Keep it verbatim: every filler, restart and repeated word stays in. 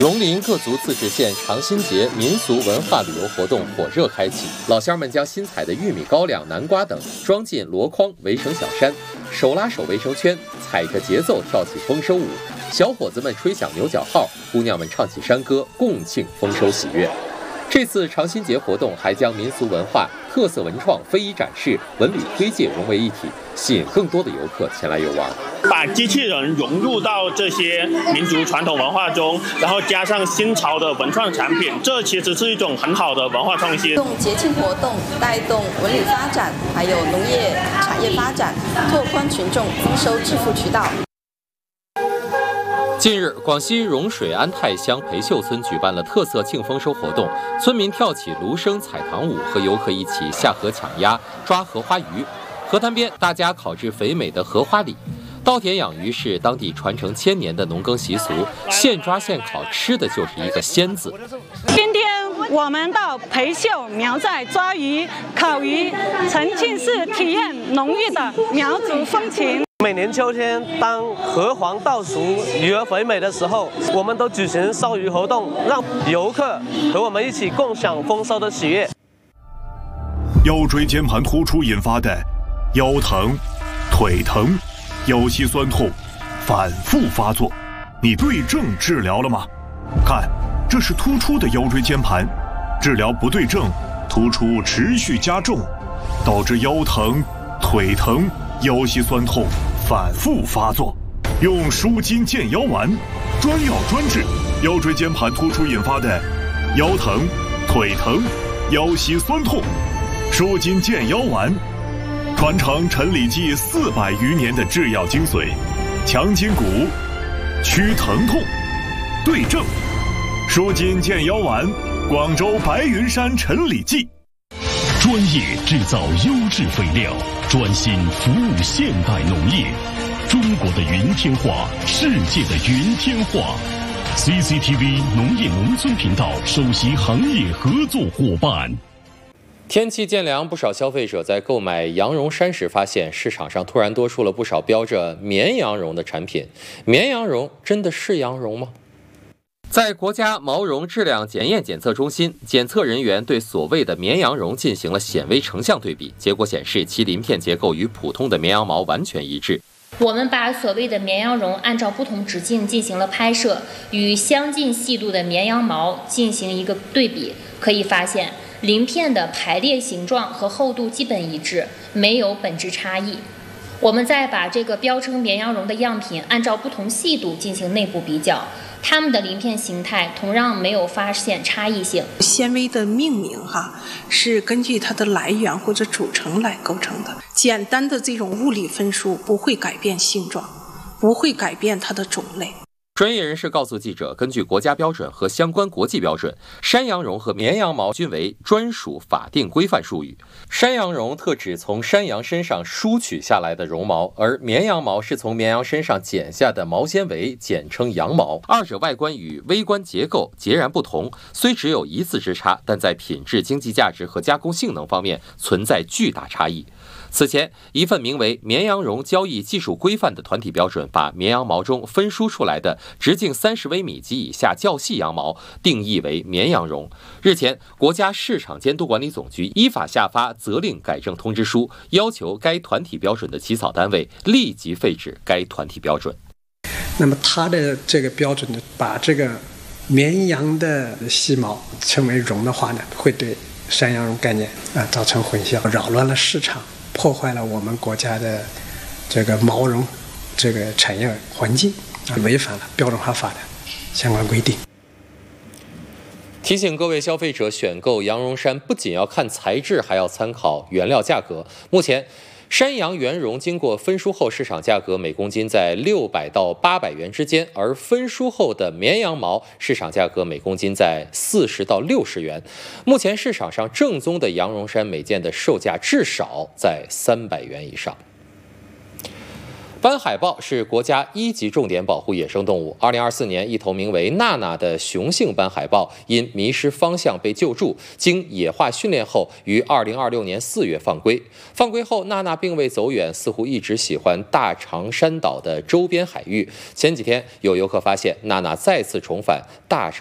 龙陵各族自治县长新节民俗文化旅游活动火热开启，老乡们将新采的玉米、高粱、南瓜等装进箩筐，围成小山，手拉手围成圈，踩着节奏跳起丰收舞。小伙子们吹响牛角号，姑娘们唱起山歌，共庆丰收喜悦。这次长新节活动还将民俗文化、特色文创非遗展示、文旅推介融为一体，吸引更多的游客前来游玩。 把机器人融入到这些民族传统文化中，然后加上新潮的文创产品，这其实是一种很好的文化创新。 用节庆活动带动文旅发展，还有农业产业发展，拓宽群众丰收致富渠道。 近日，广西融水安泰乡培秀村举办了特色庆丰收活动，村民跳起芦笙彩塘舞，和游客一起下河抢鸭、抓荷花鱼。河滩边，大家烤制肥美的荷花礼。稻田养鱼是当地传承千年的农耕习俗，现抓现烤，吃的就是一个鲜字。 今天我们到培秀苗寨抓鱼、烤鱼，沉浸式体验浓郁的苗族风情。 每年秋天，当荷黄稻熟、鱼儿肥美的时候，我们都举行烧鱼活动，让游客和我们一起共享丰收的喜悦。 腰椎间盘突出引发的腰疼、腿疼、腰膝酸痛反复发作，你对症治疗了吗？看，这是突出的腰椎间盘，治疗不对症，突出持续加重，导致腰疼、腿疼、腰膝酸痛反复发作。用舒筋健腰丸，专药专治腰椎间盘突出引发的腰疼、腿疼、腰膝酸痛。舒筋健腰丸，传承陈李济四百余年的制药精髓，强筋骨，祛疼痛，对症。舒筋健腰丸，广州白云山陈李济。 专业制造优质肥料，专心服务现代农业。中国的云天化，世界的云天化。C C T V 农业农村频道首席行业合作伙伴。 天气渐凉，不少消费者在购买羊绒衫时发现，市场上突然多出了不少标着绵羊绒的产品。绵羊绒真的是羊绒吗？在国家毛绒质量检验检测中心，检测人员对所谓的绵羊绒进行了显微成像对比，结果显示其鳞片结构与普通的绵羊毛完全一致。 我们把所谓的绵羊绒按照不同直径进行了拍摄，与相近细度的绵羊毛进行一个对比，可以发现鳞片的排列形状和厚度基本一致，没有本质差异。我们再把这个标称绵羊绒的样品按照不同细度进行内部比较，它们的鳞片形态同样没有发现差异性。 纤维的命名哈是根据它的来源或者组成来构成的，简单的这种物理分数不会改变性状，不会改变它的种类。 专业人士告诉记者，根据国家标准和相关国际标准，山羊绒和绵羊毛均为专属法定规范术语。山羊绒特指从山羊身上梳取下来的绒毛，而绵羊毛是从绵羊身上剪下的毛纤维，简称羊毛。二者外观与微观结构截然不同，虽只有一字之差，但在品质、经济价值和加工性能方面存在巨大差异。此前，一份名为《绵羊绒交易技术规范》的团体标准，把绵羊毛中分梳出来的直径三十微米及以下较细羊毛定义为绵羊绒。日前，国家市场监督管理总局依法下发责令改正通知书，要求该团体标准的起草单位立即废止该团体标准。 那么，它的这个标准呢，把这个绵羊的细毛称为绒的话呢，会对山羊绒概念啊造成混淆，扰乱了市场，破坏了我们国家的这个毛绒这个产业环境，啊，违反了标准化法的相关规定。 提醒各位消费者，选购羊绒衫不仅要看材质，还要参考原料价格。目前，山羊原绒经过分梳后，市场价格每公斤在六百到八百元之间，而分梳后的绵羊毛市场价格每公斤在四十到六十元。目前市场上正宗的羊绒衫每件的售价至少在三百元以上。 斑海豹是国家一级重点保护野生动物。二零二四年，一头名为娜娜的雄性斑海豹因迷失方向被救助，经野化训练后，于二零二六年四月放归。放归后，娜娜并未走远，似乎一直喜欢大长山岛的周边海域。前几天，有游客发现娜娜再次重返大长